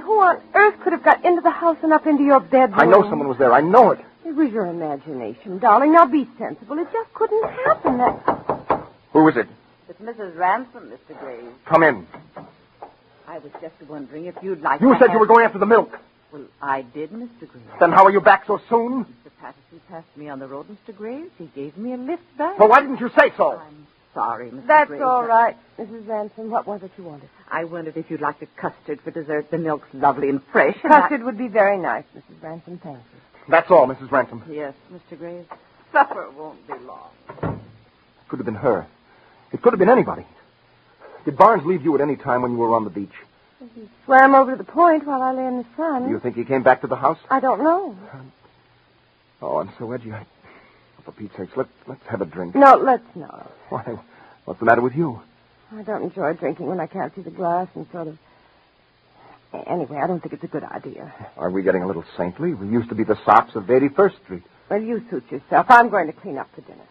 who on earth could have got into the house and up into your bedroom? I know someone was there. I know it. It was your imagination, darling. Now be sensible. It just couldn't happen. Who is it? It's Mrs. Ransom, Mr. Graves. Come in. I was just wondering if you'd like You said you were going after the milk. Well, I did, Mr. Graves. Then how are you back so soon? Mr. Patterson passed me on the road, Mr. Graves. He gave me a lift back. Well, why didn't you say so? I'm sorry, Mr. That's Graves. all right, Mrs. Ransom. What was it you wanted? I wondered if you'd like a custard for dessert. The milk's lovely and fresh. And Custard would be very nice, Mrs. Ransom. Thank you. That's all, Mrs. Ransom. Yes, Mr. Graves. Supper won't be long. Could have been her. It could have been anybody. Did Barnes leave you at any time when you were on the beach? He swam over to the point while I lay in the sun. Do you think he came back to the house? I don't know. Oh, I'm so edgy. For Pete's sakes, let's have a drink. No, let's not. Why? What's the matter with you? I don't enjoy drinking when I can't see the glass and sort of... Anyway, I don't think it's a good idea. Are we getting a little saintly? We used to be the sops of 81st Street. Well, you suit yourself. I'm going to clean up for dinner.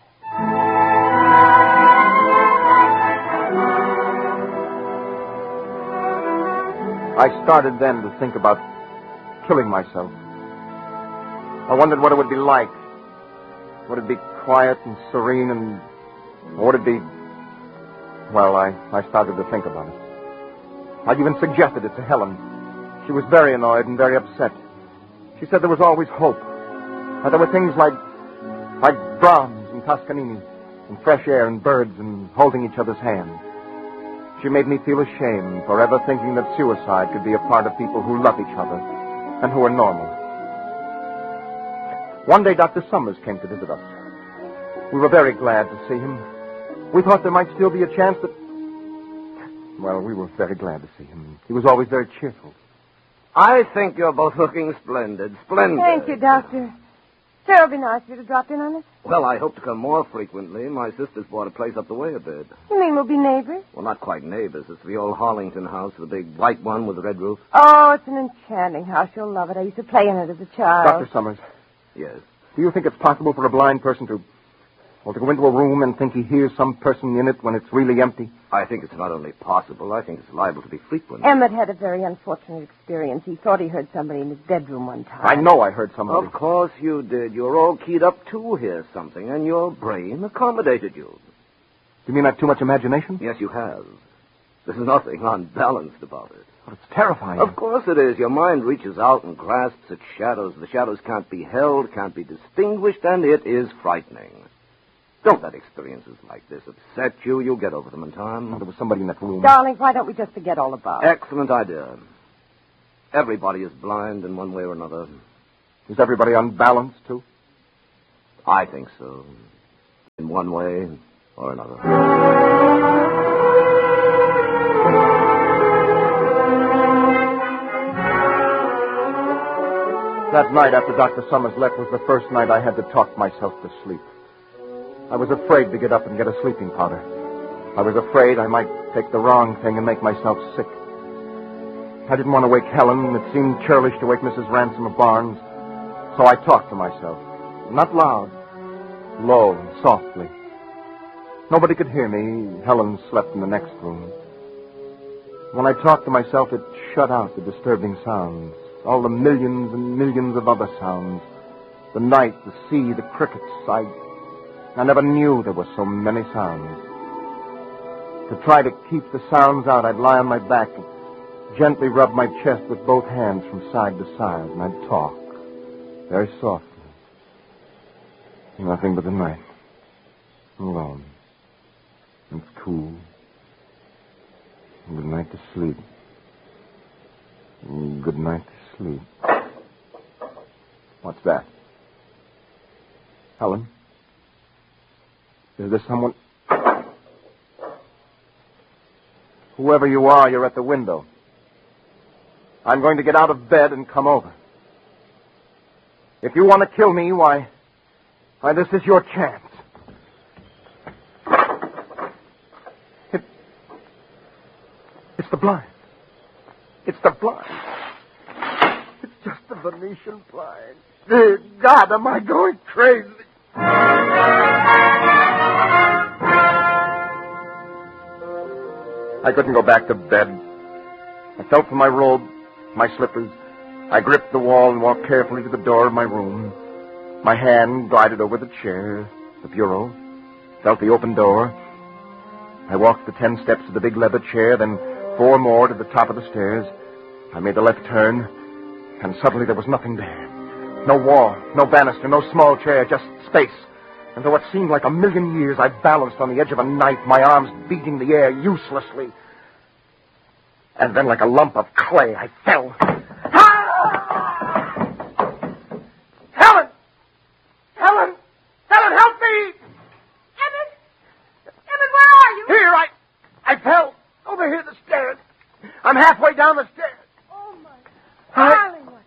I started then to think about killing myself. I wondered what it would be like. Would it be quiet and serene and... Or would it be... Well, I started to think about it. I'd even suggested it to Helen. She was very annoyed and very upset. She said there was always hope. That there were things like Brahms and Toscanini, and fresh air and birds and holding each other's hands. She made me feel ashamed for ever thinking that suicide could be a part of people who love each other and who are normal. One day, Dr. Summers came to visit us. We were very glad to see him. We thought there might still be a chance that... Well, we were very glad to see him. He was always very cheerful. I think you're both looking splendid. Splendid. Thank you, Doctor. Sure, it'll be nice of you to drop in on us. Well, I hope to come more frequently. My sister's bought a place up the way a bit. You mean we'll be neighbors? Well, not quite neighbors. It's the old Harlington house, the big white one with the red roof. Oh, it's an enchanting house. You'll love it. I used to play in it as a child. Dr. Summers, Yes. do you think it's possible for a blind person to go into a room and think he hears some person in it when it's really empty? I think it's not only possible, I think it's liable to be frequent. Emmett had a very unfortunate experience. He thought he heard somebody in his bedroom one time. I know I heard somebody. Of course you did. You're all keyed up to hear something, and your brain accommodated you. You mean I've too much imagination? Yes, you have. There's nothing unbalanced about it. Well, it's terrifying. Of course it is. Your mind reaches out and grasps at shadows. The shadows can't be held, can't be distinguished, and it is frightening. Don't let experiences like this upset you. You'll get over them in time. There was somebody in that room. Darling, why don't we just forget all about it? Excellent idea. Everybody is blind in one way or another. Is everybody unbalanced, too? I think so. In one way or another. That night after Dr. Summers left was the first night I had to talk myself to sleep. I was afraid to get up and get a sleeping powder. I was afraid I might take the wrong thing and make myself sick. I didn't want to wake Helen. It seemed churlish to wake Mrs. Ransom of Barnes. So I talked to myself. Not loud. Low and softly. Nobody could hear me. Helen slept in the next room. When I talked to myself, it shut out the disturbing sounds. All the millions and millions of other sounds. The night, the sea, the crickets. I never knew there were so many sounds. To try to keep the sounds out, I'd lie on my back and gently rub my chest with both hands from side to side, and I'd talk, very softly. Nothing but the night. Alone. It's cool. Good night to sleep. Good night to sleep. What's that? Helen? Is there someone... Whoever you are, you're at the window. I'm going to get out of bed and come over. If you want to kill me, why, this is your chance. It's the blind. It's the blind. It's just the Venetian blind. Dear God, am I going crazy? I couldn't go back to bed. I felt for my robe. my slippers. I gripped the wall and walked carefully to the door of my room. My hand glided over the chair, the bureau, felt the open door. I walked the 10 steps to the big leather chair, then 4 more to the top of the stairs. I made the left turn, and suddenly there was nothing there. No wall, no banister, no small chair, just space. And though it seemed like a million years, I balanced on the edge of a knife, my arms beating the air uselessly. And then, like a lump of clay, I fell. Helen! Helen! Helen, help me! Emmett! Emmett, where are you? Here, I fell. Over here, the stairs. I'm halfway down the stairs. Oh, my darling, what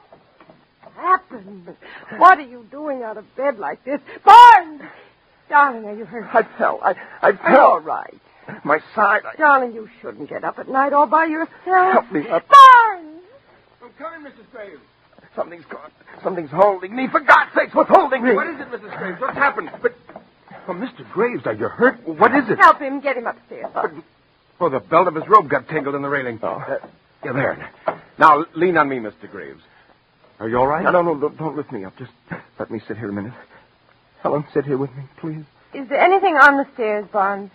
happened? What are you doing out of bed like this? Barnes! Darling, are you hurt? I fell. I Are you fell. all right? My side. Darling, you shouldn't get up at night all by yourself. Help me up. Barnes! I'm coming, Mrs. Graves. Something's gone. Something's holding me. For God's sakes, what's holding me? What is it, Mrs. Graves? What's happened? But, oh, Mr. Graves, are you hurt? What is it? Help him. Get him upstairs. Oh, the belt of his robe got tangled in the railing. Oh. Yeah, there. Now, lean on me, Mr. Graves. Are you all right? No, don't lift me up. Just let me sit here a minute. Helen, sit here with me, please. Is there anything on the stairs, Barnes?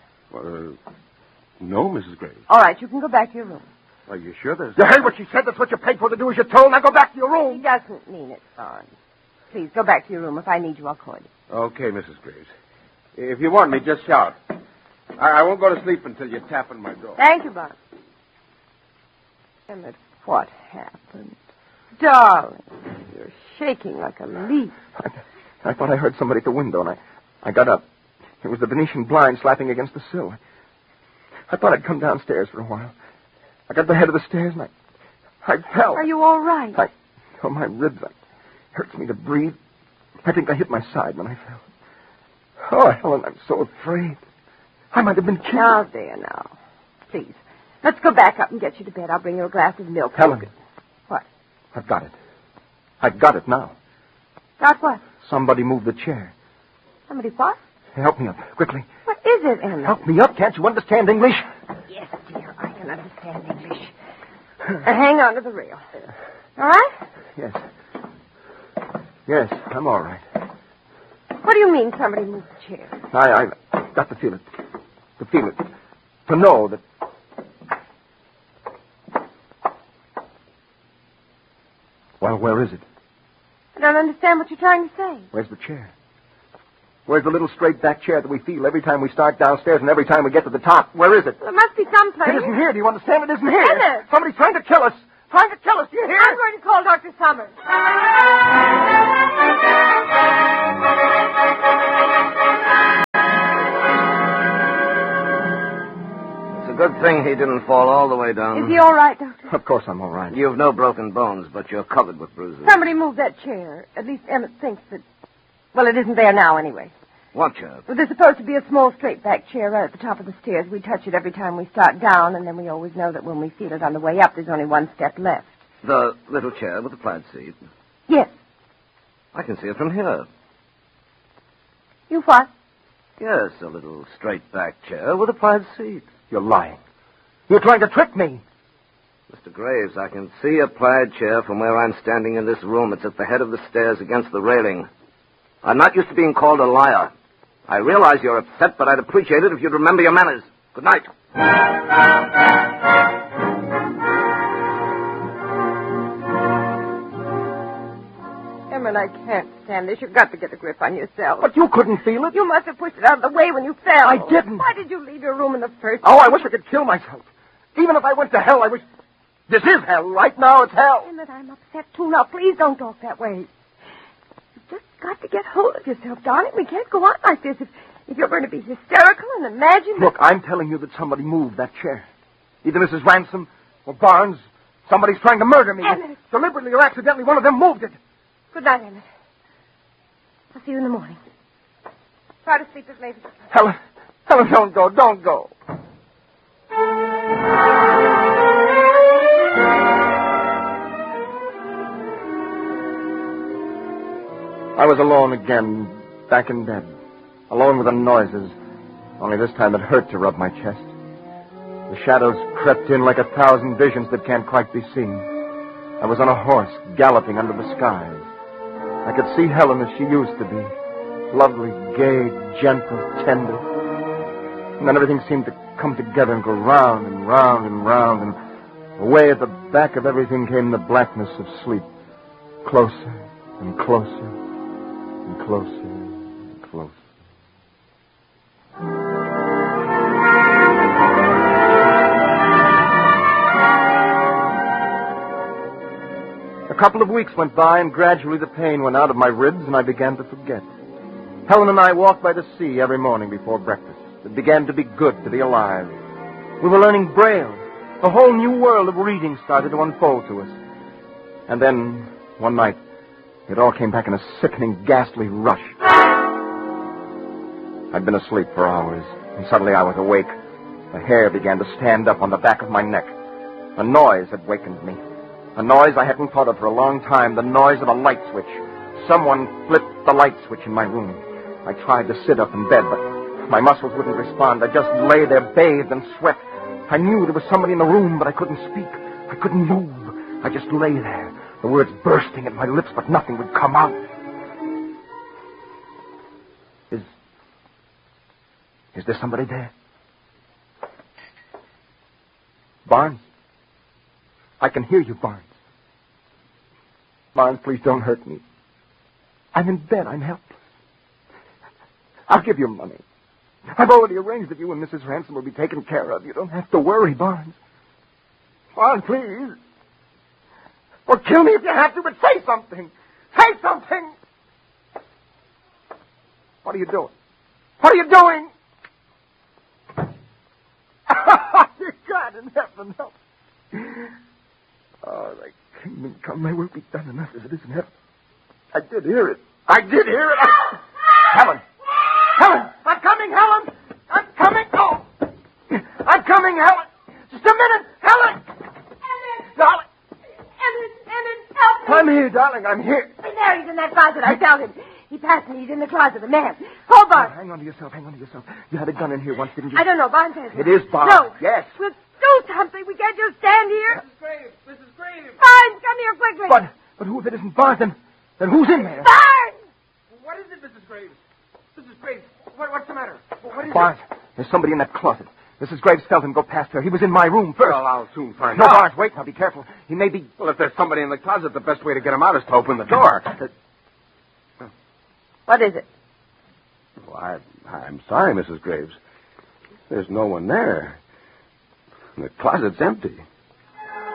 No, Mrs. Graves. All right, you can go back to your room. Are you sure there's... You heard what she said. That's what you paid for to do as you're told. Now go back to your He room. doesn't mean it, Barnes. Please, go back to your room. If I need you, I'll call you. Okay, Mrs. Graves. If you want me, just shout. I won't go to sleep until you tap on my door. Thank you, Barnes. Emmett, what happened? Darling, you're shaking like a leaf. I thought I heard somebody at the window, and I got up. It was the Venetian blind slapping against the sill. I thought I'd come downstairs for a while. I got to the head of the stairs, and I fell. Are you all right? My ribs, it hurts me to breathe. I think I hit my side when I fell. Oh, Helen, I'm so afraid. I might have been killed. Now, there, now. Please, let's go back up and get you to bed. I'll bring you a glass of milk. Helen. What? I've got it. I've got it now. Got what? Somebody moved the chair. Somebody what? Help me up, quickly. What is it, Emmett? Help me up. Can't you understand English? Yes, dear, I can understand English. Hang on to the rail. All right? Yes. Yes, I'm all right. What do you mean somebody moved the chair? I've got to feel it. To feel it. To know that... Well, where is it? I don't understand what you're trying to say. Where's the chair? Where's the little straight-back chair that we feel every time we start downstairs and every time we get to the top? Where is it? Well, there must be someplace. It isn't here. Do you understand? It isn't here. Emmett! Somebody's trying to kill us. Trying to kill us. Do you hear? I'm going to call Dr. Summers. It's a good thing he didn't fall all the way down. Is he all right, Doctor? Of course I'm all right. You've no broken bones, but you're covered with bruises. Somebody moved that chair. At least Emmett thinks that... Well, it isn't there now anyway. What chair? Well, there's supposed to be a small straight-back chair right at the top of the stairs. We touch it every time we start down, and then we always know that when we feel it on the way up, there's only one step left. The little chair with the plaid seat. Yes. I can see it from here. You what? Yes, a little straight-back chair with a plaid seat. You're lying. You're trying to trick me. Mr. Graves, I can see a plaid chair from where I'm standing in this room. It's at the head of the stairs against the railing. I'm not used to being called a liar. I realize you're upset, but I'd appreciate it if you'd remember your manners. Good night. Emmett, I can't stand this. You've got to get a grip on yourself. But you couldn't feel it. You must have pushed it out of the way when you fell. I didn't. Why did you leave your room in the first Oh, I wish I could kill myself. Even if I went to hell, I wish... This is hell. Right now, it's hell. Emmett, I'm upset, too. Now, please don't talk that way. You've just got to get hold of yourself, darling. We can't go on like this. If you're going to be hysterical and imagine... Look, I'm telling you that somebody moved that chair. Either Mrs. Ransom or Barnes. Somebody's trying to murder me. Emmett. Deliberately or accidentally, one of them moved it. Good night, Emmett. I'll see you in the morning. Try to sleep as late as you can. Helen, don't go. Don't go. I was alone again, back in bed. Alone with the noises. Only this time it hurt to rub my chest. The shadows crept in like 1,000 visions that can't quite be seen. I was on a horse, galloping under the skies. I could see Helen as she used to be. Lovely, gay, gentle, tender. And then everything seemed to come together and go round and round and round. And away at the back of everything came the blackness of sleep. Closer and closer and closer and closer. A couple of weeks went by, and gradually the pain went out of my ribs, and I began to forget. Helen and I walked by the sea every morning before breakfast. It began to be good to be alive. We were learning Braille. A whole new world of reading started to unfold to us. And then, one night, it all came back in a sickening, ghastly rush. I'd been asleep for hours, and suddenly I was awake. The hair began to stand up on the back of my neck. A noise had wakened me. A noise I hadn't thought of for a long time, the noise of a light switch. Someone flipped the light switch in my room. I tried to sit up in bed, but my muscles wouldn't respond. I just lay there bathed in sweat. I knew there was somebody in the room, but I couldn't speak. I couldn't move. I just lay there, the words bursting at my lips, but nothing would come out. Is there somebody there? Barnes? I can hear you, Barnes. Barnes, please don't hurt me. I'm in bed. I'm helpless. I'll give you money. I've already arranged that you and Mrs. Ransom will be taken care of. You don't have to worry, Barnes. Barnes, please. Or kill me if you have to, but say something. Say something. What are you doing? What are you doing? God in heaven, help. Oh, thy kingdom come, thy will be done enough as it is in heaven. I did hear it. Helen! Helen! I'm coming, Helen! I'm coming! Oh! I'm coming, Helen! Just a minute! Helen! Emmett! Darling! Emmett, help me! I'm here, darling. I'm here. There, he's in that closet. I found him. He passed me. He's in the closet. The man. Hold, Barnes. Hang on to yourself. You had a gun in here once, didn't you? I don't know. Barnes has It is Barnes. No. Yes. We'll do something. We can't just stand here. Mrs. Graves! Barnes, come here quickly. But who if it isn't Barnes, then who's in there? Barnes! What is it, Mrs. Graves? Mrs. Graves, what's the matter? What is Barnes, there's somebody in that closet. Mrs. Graves felt him go past her. He was in my room first. Well, I'll soon find No, out. Barnes, wait now. Be careful. He may be... Well, if there's somebody in the closet, the best way to get him out is to open the door. What is it? Well, I'm sorry, Mrs. Graves. There's no one there. The closet's empty.